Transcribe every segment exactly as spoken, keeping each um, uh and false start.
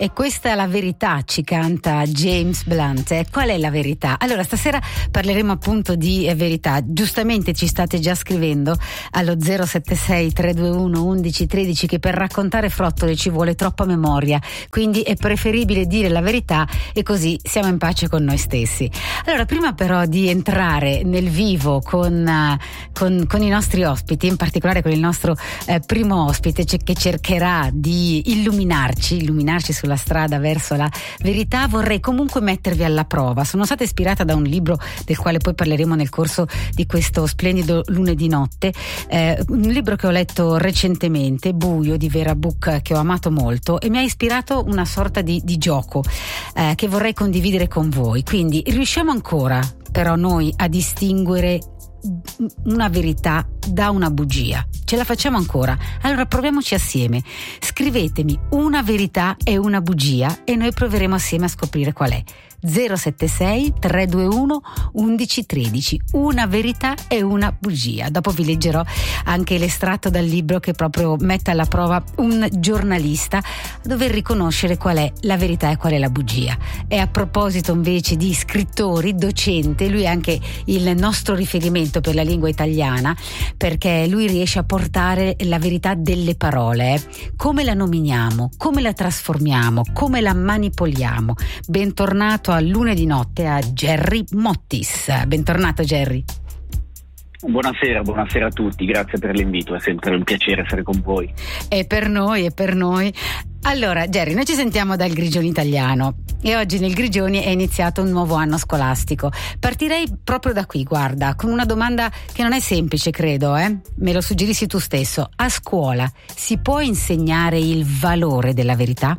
E questa è la verità, ci canta James Blunt. E qual è la verità? Allora, stasera parleremo appunto di eh, verità. Giustamente ci state già scrivendo allo zero sette sei tre due uno undici tredici che per raccontare frottole ci vuole troppa memoria, quindi è preferibile dire la verità e così siamo in pace con noi stessi. Allora, prima però di entrare nel vivo con, uh, con, con i nostri ospiti, in particolare con il nostro eh, primo ospite c- che cercherà di illuminarci, illuminarci sulla strada verso la verità, vorrei comunque mettervi alla prova. Sono stata ispirata da un libro del quale poi parleremo nel corso di questo splendido lunedì notte, eh, un libro che ho letto recentemente, Buio di Vera Book, che ho amato molto e mi ha ispirato una sorta di, di gioco eh, che vorrei condividere con voi. Quindi riusciamo ancora però noi a distinguere una verità da una bugia? Ce la facciamo ancora? Allora proviamoci assieme. Scrivetemi una verità e una bugia e noi proveremo assieme a scoprire qual è. zero sette sei tre due uno undici tredici, una verità e una bugia. Dopo vi leggerò anche l'estratto dal libro che proprio mette alla prova un giornalista a dover riconoscere qual è la verità e qual è la bugia. E a proposito invece di scrittori, docente, lui è anche il nostro riferimento per la lingua italiana, perché lui riesce a portare la verità delle parole, eh? Come la nominiamo, come la trasformiamo, come la manipoliamo. Bentornato a lunedì notte a Gerry Mottis. Bentornato Gerry. Buonasera, buonasera a tutti, grazie per l'invito, è sempre un piacere essere con voi. E per noi, e per noi. Allora Gerry, noi ci sentiamo dal Grigioni italiano e oggi nel Grigioni è iniziato un nuovo anno scolastico. Partirei proprio da qui, guarda, con una domanda che non è semplice, credo, eh? Me lo suggerissi tu stesso. A scuola si può insegnare il valore della verità?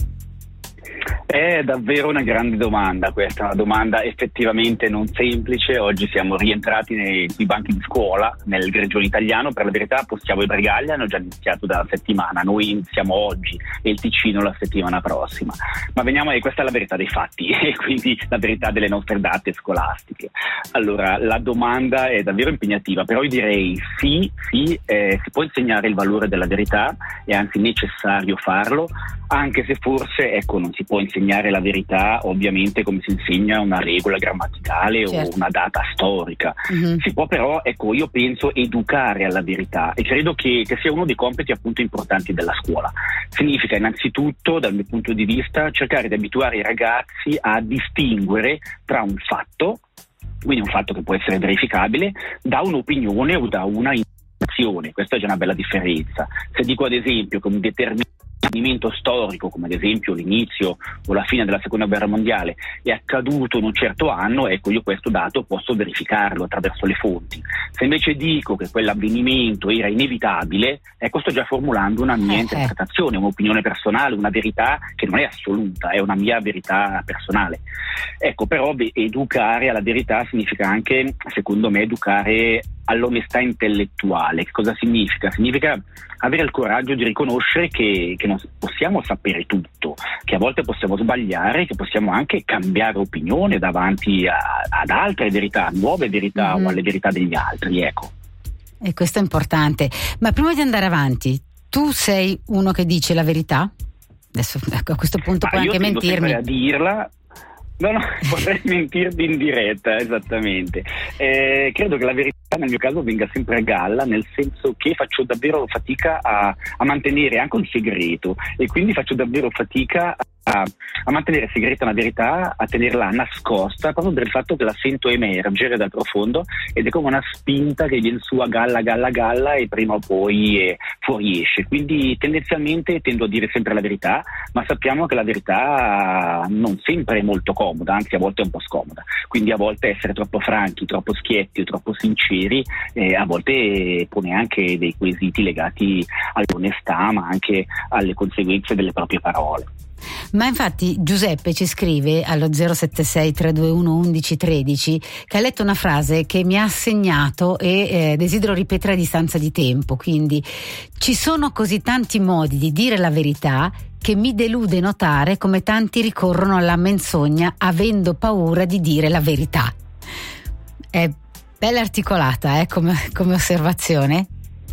È davvero una grande domanda questa, una domanda effettivamente non semplice. Oggi siamo rientrati nei, sui banchi di scuola nel Grigioni italiano. Per la verità Possiamo e Brigaglia hanno già iniziato da una settimana, noi iniziamo oggi e il Ticino la settimana prossima. Ma veniamo, e questa è la verità dei fatti e quindi la verità delle nostre date scolastiche. Allora, la domanda è davvero impegnativa, però io direi sì, sì, eh, si può insegnare il valore della verità, è anzi necessario farlo, anche se forse, ecco, non si può insegnare la verità ovviamente come si insegna una regola grammaticale, certo, o una data storica. Mm-hmm. Si può però, ecco, io penso educare alla verità e credo che, che sia uno dei compiti appunto importanti della scuola. Significa innanzitutto, dal mio punto di vista, cercare di abituare i ragazzi a distinguere tra un fatto, quindi un fatto che può essere verificabile, da un'opinione o da una informazione. Questa è già una bella differenza. Se dico ad esempio che un determinato avvenimento storico, come ad esempio l'inizio o la fine della seconda guerra mondiale, è accaduto in un certo anno, ecco, io questo dato posso verificarlo attraverso le fonti. Se invece dico che quell'avvenimento era inevitabile, ecco, sto già formulando una mia interpretazione, un'opinione personale, una verità che non è assoluta, è una mia verità personale. Ecco, però beh, educare alla verità significa anche, secondo me, educare all'onestà intellettuale. Che cosa significa? Significa avere il coraggio di riconoscere che, che non possiamo sapere tutto, che a volte possiamo sbagliare, che possiamo anche cambiare opinione davanti a, ad altre verità, nuove verità, mm-hmm, o alle verità degli altri, ecco. E questo è importante. Ma prima di andare avanti, tu sei uno che dice la verità? Adesso, ecco, a questo punto Ma puoi anche mentirmi. A dirla. No, no, potrei mentirvi in diretta, esattamente. Eh, credo che la verità nel mio caso venga sempre a galla, nel senso che faccio davvero fatica a, a mantenere anche un segreto e quindi faccio davvero fatica a, a mantenere segreta una verità, a tenerla nascosta, proprio per il fatto che la sento emergere dal profondo ed è come una spinta che viene su a galla, galla, galla e prima o poi eh, fuoriesce. Quindi tendenzialmente tendo a dire sempre la verità, ma sappiamo che la verità non sempre è molto comoda, anzi a volte è un po' scomoda. Quindi a volte essere troppo franchi, troppo schietti o troppo sinceri eh, a volte pone anche dei quesiti legati all'onestà, ma anche alle conseguenze delle proprie parole. Ma infatti Giuseppe ci scrive allo zero sette sei tre due uno undici tredici che ha letto una frase che mi ha segnato e eh, desidero ripetere a distanza di tempo. Quindi: ci sono così tanti modi di dire la verità che mi delude notare come tanti ricorrono alla menzogna avendo paura di dire la verità. È bella articolata, eh, come, come osservazione.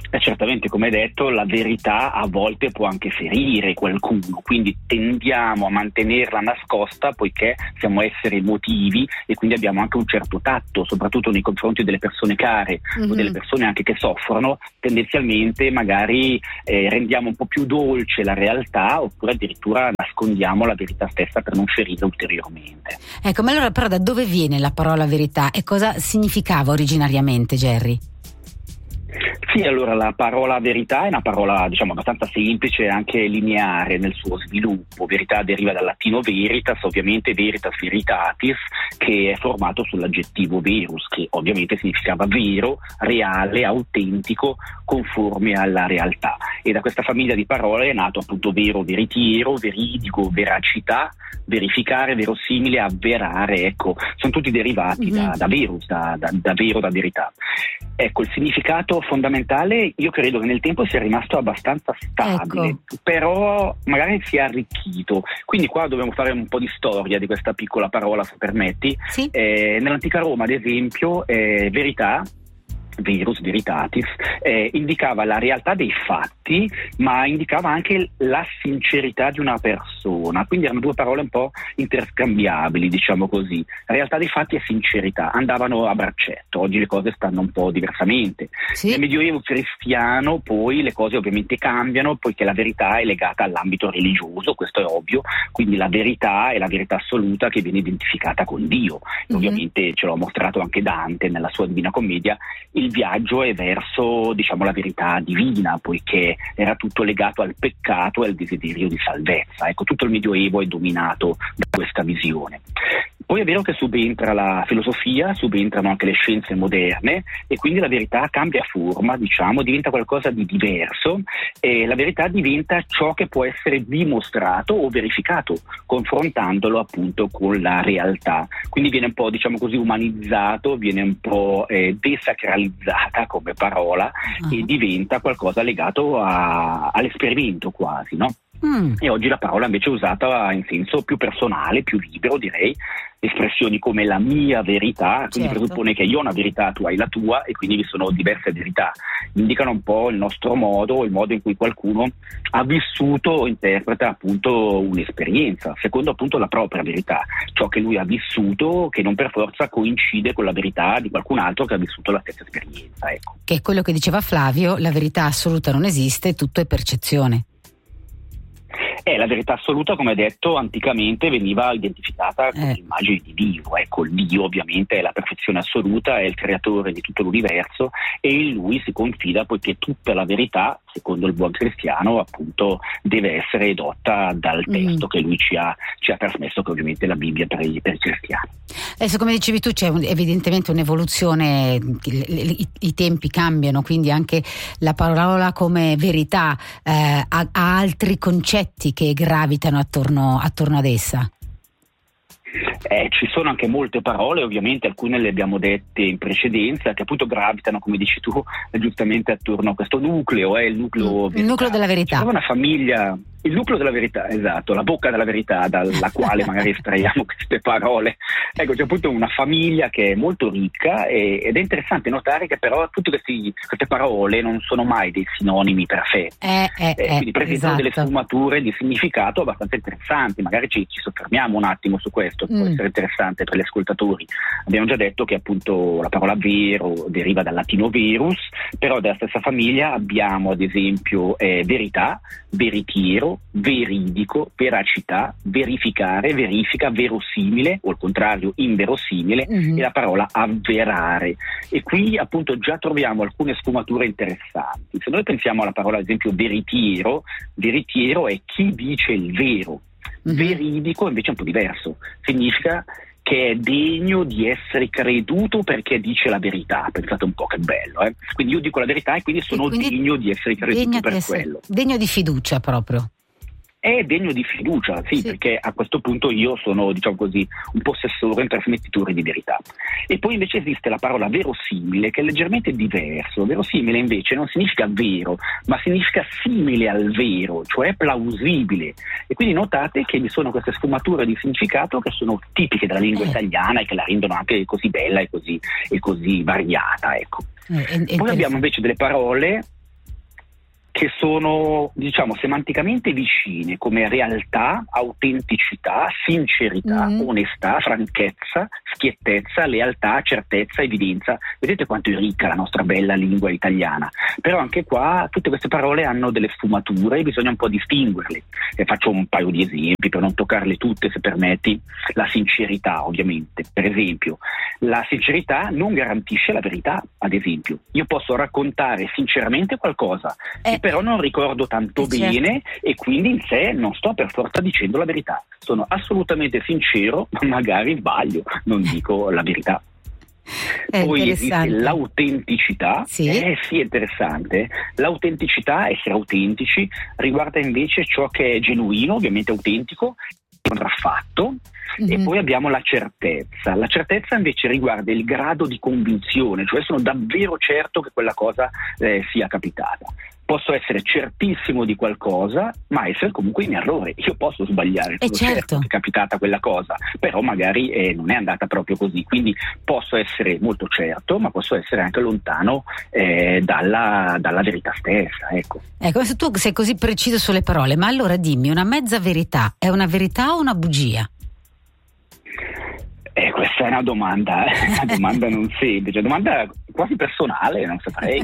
Eh, certamente, come hai detto, la verità a volte può anche ferire qualcuno, quindi tendiamo a mantenerla nascosta poiché siamo esseri emotivi e quindi abbiamo anche un certo tatto, soprattutto nei confronti delle persone care mm-hmm. o delle persone anche che soffrono. Tendenzialmente magari eh, rendiamo un po' più dolce la realtà, oppure addirittura nascondiamo la verità stessa per non ferire ulteriormente. Ecco, ma allora però da dove viene la parola verità e cosa significava originariamente, Gerry? Sì, allora la parola verità è una parola, diciamo, abbastanza semplice e anche lineare nel suo sviluppo. Verità deriva dal latino veritas, ovviamente veritas veritatis, che è formato sull'aggettivo verus, che ovviamente significava vero, reale, autentico, conforme alla realtà. E da questa famiglia di parole è nato appunto vero, veritiero, veridico, veracità, verificare, verosimile, avverare. Ecco, sono tutti derivati mm-hmm. da, da verus, da, da, da vero, da verità. Ecco, il significato fondamentale io credo che nel tempo sia rimasto abbastanza stabile, ecco. Però magari si è arricchito. Quindi qua dobbiamo fare un po' di storia di questa piccola parola, se permetti. Sì. Eh, nell'antica Roma, ad esempio, eh, verità, verus veritatis, eh, indicava la realtà dei fatti, ma indicava anche la sincerità di una persona, quindi erano due parole un po' interscambiabili, diciamo così. Realtà dei fatti e sincerità andavano a braccetto. Oggi le cose stanno un po' diversamente. Sì. Nel Medioevo cristiano poi le cose ovviamente cambiano, poiché la verità è legata all'ambito religioso, questo è ovvio, quindi la verità è la verità assoluta che viene identificata con Dio. Mm-hmm. Ovviamente ce l'ha mostrato anche Dante nella sua Divina Commedia. Il viaggio è verso, diciamo, la verità divina, poiché era tutto legato al peccato e al desiderio di salvezza. Ecco, tutto il Medioevo è dominato da questa visione. Poi è vero che subentra la filosofia, subentrano anche le scienze moderne e quindi la verità cambia forma, diciamo, diventa qualcosa di diverso e la verità diventa ciò che può essere dimostrato o verificato, confrontandolo appunto con la realtà. Quindi viene un po', diciamo così, umanizzato, viene un po' eh, desacralizzata come parola uh-huh. e diventa qualcosa legato a, all'esperimento quasi, no? Mm. E oggi la parola invece è usata in senso più personale, più libero, direi. Espressioni come la mia verità, quindi certo. presuppone che io ho una verità, tu hai la tua e quindi vi sono diverse verità, indicano un po' il nostro modo, il modo in cui qualcuno ha vissuto o interpreta appunto un'esperienza, secondo appunto la propria verità, ciò che lui ha vissuto che non per forza coincide con la verità di qualcun altro che ha vissuto la stessa esperienza, ecco. Che è quello che diceva Flavio, la verità assoluta non esiste, tutto è percezione. Eh, la verità assoluta, come detto, anticamente veniva identificata con eh. l'immagine di Dio. Ecco, il Dio ovviamente è la perfezione assoluta, è il creatore di tutto l'universo e in lui si confida poiché tutta la verità, secondo il buon cristiano, appunto deve essere edotta dal testo mm. che lui ci ha, ci ha trasmesso, che ovviamente è la Bibbia per i, per i cristiani. Adesso, come dicevi tu, c'è un, evidentemente un'evoluzione, i, i, i tempi cambiano, quindi anche la parola come verità eh, ha, ha altri concetti che gravitano attorno, attorno ad essa. Eh, ci sono anche molte parole, ovviamente alcune le abbiamo dette in precedenza, che appunto gravitano, come dici tu, giustamente attorno a questo nucleo, è eh, il nucleo, il nucleo della verità. C'è una famiglia, il nucleo della verità, esatto, la bocca della verità dalla quale magari estraiamo queste parole. Ecco, c'è appunto una famiglia che è molto ricca e, ed è interessante notare che però tutte questi, queste parole non sono mai dei sinonimi perfetti, eh, eh, eh, quindi presentano esatto. delle sfumature di significato abbastanza interessanti, magari ci, ci soffermiamo un attimo su questo, può mm. essere interessante per gli ascoltatori. Abbiamo già detto che appunto la parola vero deriva dal latino verus, però della stessa famiglia abbiamo ad esempio eh, verità, veritiero, veridico, veracità, verificare, verifica, verosimile o al contrario inverosimile mm-hmm. e la parola avverare. E qui appunto già troviamo alcune sfumature interessanti. Se noi pensiamo alla parola ad esempio veritiero, veritiero è chi dice il vero. Mm-hmm. Veridico invece è un po' diverso, significa che è degno di essere creduto perché dice la verità. Pensate un po' che bello, eh? Quindi io dico la verità e quindi sono e quindi degno di essere creduto per essere, quello. Degno di fiducia proprio. È degno di fiducia, sì, sì, perché a questo punto io sono, diciamo così, un possessore, un trasmettitore di verità. E poi invece esiste la parola verosimile, che è leggermente diverso. Verosimile invece non significa vero, ma significa simile al vero, cioè plausibile. E quindi notate che vi sono queste sfumature di significato che sono tipiche della lingua eh. italiana e che la rendono anche così bella e così, e così variata, ecco. Eh, poi abbiamo invece delle parole che sono, diciamo, semanticamente vicine come realtà, autenticità, sincerità, mm. onestà, franchezza, schiettezza, lealtà, certezza, evidenza. Vedete quanto è ricca la nostra bella lingua italiana. Però anche qua tutte queste parole hanno delle sfumature e bisogna un po' distinguerle. E faccio un paio di esempi per non toccarle tutte, se permetti. La sincerità, ovviamente. Per esempio, la sincerità non garantisce la verità, ad esempio. Io posso raccontare sinceramente qualcosa eh. che però non ricordo tanto eh, certo. bene, e quindi in sé non sto per forza dicendo la verità. Sono assolutamente sincero, ma magari sbaglio, non dico la verità. È Poi esiste l'autenticità, sì. Eh sì, è interessante. L'autenticità, essere autentici, riguarda invece ciò che è genuino, ovviamente autentico, contraffatto. Mm-hmm. E poi abbiamo la certezza. La certezza invece riguarda il grado di convinzione, cioè sono davvero certo che quella cosa eh, sia capitata. Posso essere certissimo di qualcosa, ma essere comunque in errore. Io posso sbagliare, sono eh certo. certo che è capitata quella cosa, però magari eh, non è andata proprio così. Quindi posso essere molto certo, ma posso essere anche lontano eh, dalla, dalla verità stessa. Ecco. Ecco, se tu sei così preciso sulle parole, ma allora dimmi, una mezza verità è una verità o una bugia? Eh, questa è una domanda, eh? una domanda non semplice, una domanda quasi personale, non saprei.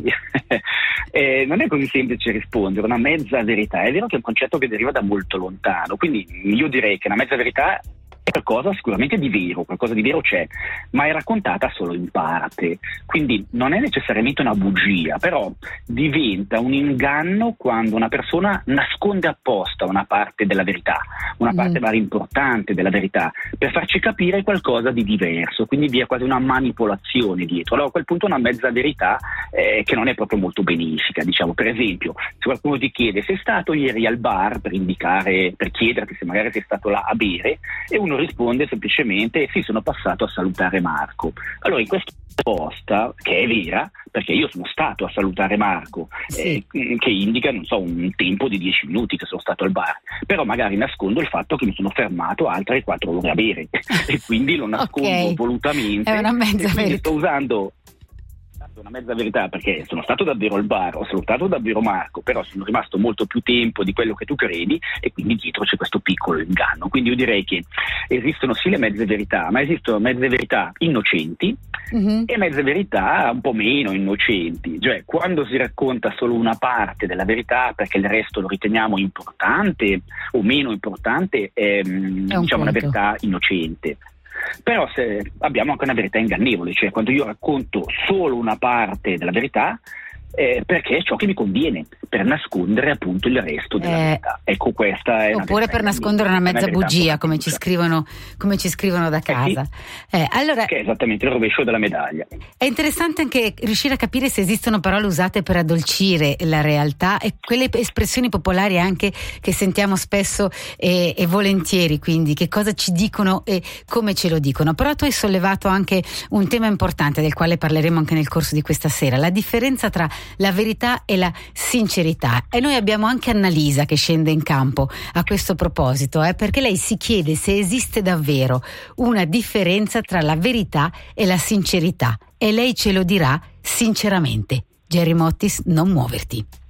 eh, non è così semplice rispondere. Una mezza verità, è vero che è un concetto che deriva da molto lontano, quindi io direi che una mezza verità è qualcosa sicuramente di vero, qualcosa di vero c'è, ma è raccontata solo in parte, quindi non è necessariamente una bugia, però diventa un inganno quando una persona nasconde apposta una parte della verità, una parte mm. magari importante della verità, per farci capire qualcosa di diverso, quindi vi è quasi una manipolazione dietro. Allora a quel punto una mezza verità eh, che non è proprio molto benefica, diciamo. Per esempio, se qualcuno ti chiede sei stato ieri al bar, per indicare, per chiederti se magari sei stato là a bere, e uno risponde semplicemente sì, sono passato a salutare Marco. Allora in questa risposta, che è vera, perché io sono stato a salutare Marco, sì. eh, che indica, non so, un tempo di dieci minuti che sono stato al bar, però magari nascondo il fatto che mi sono fermato altre quattro ore a bere e quindi lo nascondo okay. volutamente. È una mezza verità. Sto usando una mezza verità perché sono stato davvero al bar, ho salutato davvero Marco, però sono rimasto molto più tempo di quello che tu credi, e quindi dietro c'è questo piccolo inganno. Quindi io direi che esistono sì le mezze verità, ma esistono mezze verità innocenti mm-hmm. e mezze verità un po' meno innocenti, cioè quando si racconta solo una parte della verità perché il resto lo riteniamo importante o meno importante, è, è un diciamo punto. Una verità innocente. Però se abbiamo anche una verità ingannevole, cioè quando io racconto solo una parte della verità eh, perché è ciò che mi conviene, per nascondere appunto il resto della eh, verità. Ecco, questa è oppure per nascondere una mezza una bugia, come ci scrivono come ci scrivono da casa. Eh sì, eh, allora, che è esattamente il rovescio della medaglia. È interessante anche riuscire a capire se esistono parole usate per addolcire la realtà e quelle espressioni popolari anche che sentiamo spesso e, e volentieri, quindi che cosa ci dicono e come ce lo dicono. Però tu hai sollevato anche un tema importante del quale parleremo anche nel corso di questa sera, la differenza tra la verità e la sincerità. E noi abbiamo anche Annalisa che scende in campo a questo proposito, eh, perché lei si chiede se esiste davvero una differenza tra la verità e la sincerità, e lei ce lo dirà sinceramente. Gerry Mottis, non muoverti.